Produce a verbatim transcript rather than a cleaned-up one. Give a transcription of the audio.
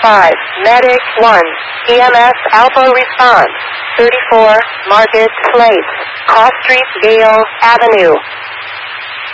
five, Medic one, E M S Alpha response, thirty-four, Market Place, Cross Street, Gale Avenue.